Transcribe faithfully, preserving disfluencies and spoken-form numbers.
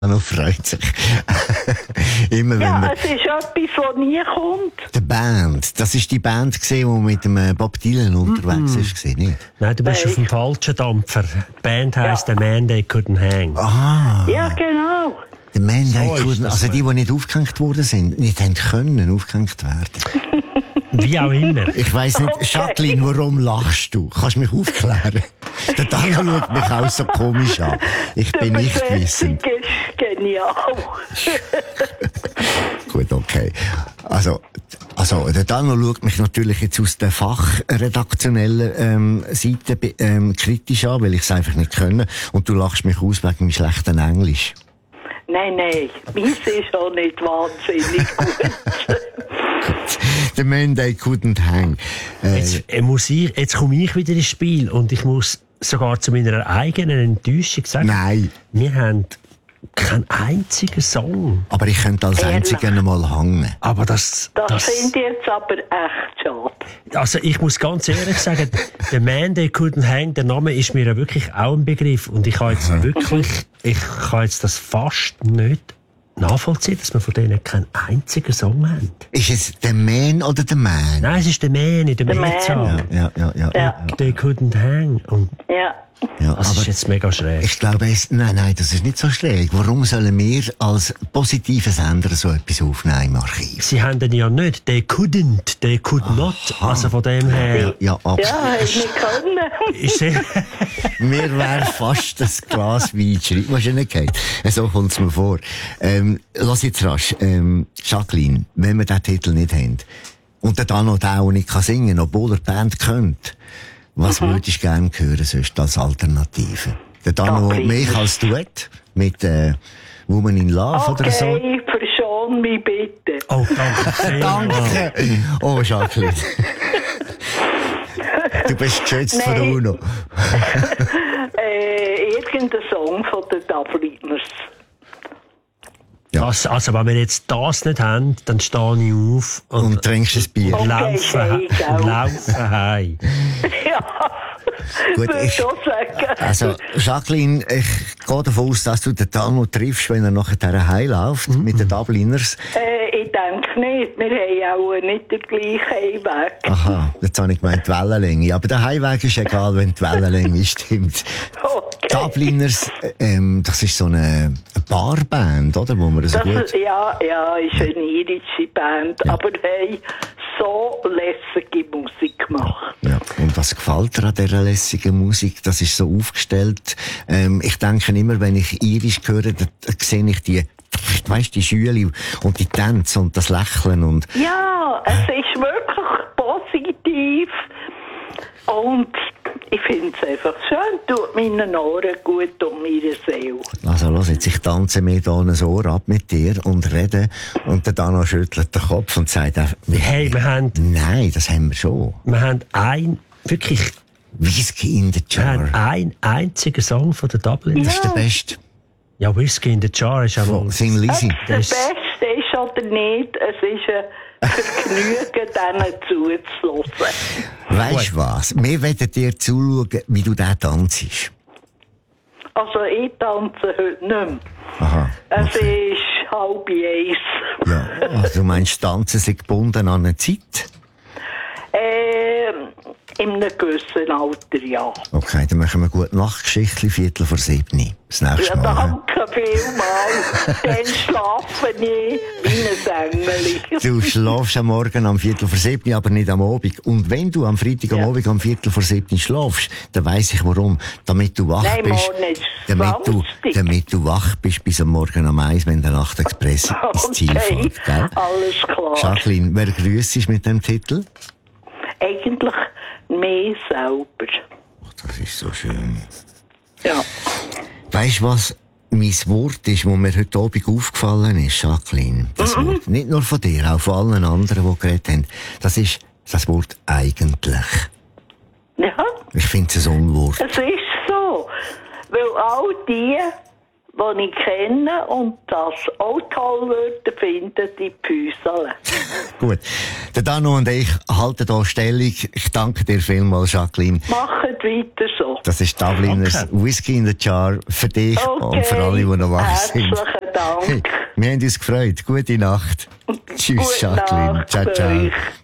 Dano freut sich. Immer wenn Ja, man... es ist etwas, das nie kommt. Die Band, das ist die Band gesehen, die mit dem äh, Bob Dylan unterwegs ist, mm. nicht? Nein, du bist Nein. auf dem falschen Dampfer. Die Band heisst Ja. The Man They Couldn't Hang. Ah, Ja, genau. the Man So They ist Couldn't, das. also die, die nicht aufgehängt worden sind, nicht haben können aufgehängt werden. Wie auch immer. Ich weiss nicht, Okay. Jacqueline, warum lachst du? Kannst du mich aufklären? Der Dano schaut mich auch so komisch an. Ich bin Die nicht Besetzung wissend. ist genial. Gut, okay. Also, also der Dano schaut mich natürlich jetzt aus der fachredaktionellen ähm, Seite be- ähm, kritisch an, weil ich es einfach nicht können. Und du lachst mich aus wegen meinem schlechten Englisch. Nein, nein, meins ist auch nicht wahnsinnig gut. The Man They Couldn't Hang. Äh, Jetzt, äh, muss ich, jetzt komme ich wieder ins Spiel und ich muss sogar zu meiner eigenen Enttäuschung sagen, nein, wir haben keinen einzigen Song. aber ich könnte als Ehrlich? Einziger einmal hängen. Aber das, Das, das finde ich jetzt aber echt schade. also ich muss ganz ehrlich sagen, The Man They Couldn't Hang, der Name ist mir ja wirklich auch ein Begriff und ich habe jetzt wirklich, ich kann jetzt das fast nicht nachvollziehen, dass wir von denen keinen einzigen Song haben. Ist es der Man oder der Man? Nein, es ist der Man in der The Man. Mehrzahl. Ja, ja, ja. Ja. They Couldn't Hang. Und Ja. ja das aber ist jetzt mega schräg. ich glaube, es, nein, nein, das ist nicht so schräg. Warum sollen wir als positiver Sender so etwas aufnehmen im Archiv? Sie haben den ja nicht. They couldn't, they could not. Also von dem her Ja, Ja, absolut. hätte nicht können. ist sehr... Mir wäre fast das Glas Wein geschrieben. Was ja nicht geht. So kommt es mir vor. Ähm, lass jetzt rasch. Ähm, Jacqueline, wenn wir diesen Titel nicht haben und der Dano den auch nicht kann singen, obwohl er die Band könnte, was würdest du gerne hören sonst als Alternative? Der Dano Jacqueline. mich als Duett mit äh, Woman in Love oder so? Okay, verschon mich bitte. Oh, danke vielmals. Danke! Oh, Jacqueline. Du bist geschützt von der Nein. UNO. Äh, irgendein Song von den Dubliners. Ja. Das, also wenn wir jetzt das nicht haben, dann stehe ich auf und, Und trinkst ein Bier. Okay, laufe, hey, he- gell. laufe heim. Ja, Gut, würde ich- schon sagen. Also, Jacqueline, ich gehe davon aus, dass du den Dano triffst, wenn er nachher heimläuft mit den Dubliners. Äh, ich denke nicht. Wir haben auch nicht den gleichen Heimweg. Aha, jetzt habe ich gemeint, die Wellenlänge. Aber der Heimweg ist egal, wenn die Wellenlänge stimmt. Okay. Dubliners, äh, ähm, das ist so eine, eine Barband, oder? Wo man so Das, gut... ja, ja, ist eine irische Band, Ja. aber hey, so lässige Musik gemacht. Ja. Und was gefällt dir an dieser lässigen Musik? Das ist so aufgestellt. Ähm, ich denke immer, wenn ich Irisch höre, da, da sehe ich die, weißt, die Schüle und die Tänze und das Lächeln und... Ja, es ist wirklich positiv und ich finde es einfach schön, tut meinen Ohren gut und meiner Seele. Also, los jetzt, ich tanze mir hier ein Ohr ab mit dir und rede. Und der Dano schüttelt den Kopf und sagt einfach, Hey, wir haben, nein, das haben wir schon. wir haben ein, wirklich, Whisky in the wir haben Jar. einen einzigen Song von den Dubliners. Das ist der beste. Ja, Whisky in the Jar ist auch mal... Sing Ob Lisi. es der Das- Beste ist oder nicht, es ist ein Vergnügen, denen zuzuhören. Weisst du was? Wir werden dir zuschauen, wie du den tanzt. Also ich tanze heute nicht mehr. Aha. Es Okay. ist halb eins. Ja, also du meinst, tanzen sind gebunden an eine Zeit? Ähm, in einem gewissen Alter, ja. Okay, dann machen wir gut Nachtgeschichtli, Viertel vor sieben. Das nächste Ja, Mal. hä? danke vielmals. Dann schlafe ich wie ein Engel. Du schläfst am Morgen am Viertel vor sieben, aber nicht am Abend. Und wenn du am Freitag am Ja. Abend am Viertel vor sieben schläfst, dann weiss ich warum. Damit du wach Nein, bist. morgen ist Damit du, Samstag. damit du wach bist bis am Morgen um eins, wenn der Nachtexpress ins Ziel Okay, fährt, gell? alles klar. Jacqueline, wer grüßt ist mit dem Titel? Eigentlich mehr selber. Oh, das ist so schön. Ja. Weisst du, was mein Wort ist, das mir heute Abend aufgefallen ist, Jacqueline? Das Mhm. Wort. Nicht nur von dir, auch von allen anderen, die geredet haben. Das ist das Wort eigentlich. Ja, Ich finde es ein Unwort. es ist so. Weil all die, die ich kenne und das auch toll würde finden, die Püsele. Gut. Der Dano und ich halten hier Stellung. Ich danke dir vielmals, Jacqueline. Macht weiter so. Das ist Dubliners Okay. Whisky in the Jar für dich Okay. und für alle, die noch wach sind. Herzlichen Dank. Hey, wir haben uns gefreut. Gute Nacht. Tschüss, Gute Jacqueline. Nacht Ciao, ciao. euch.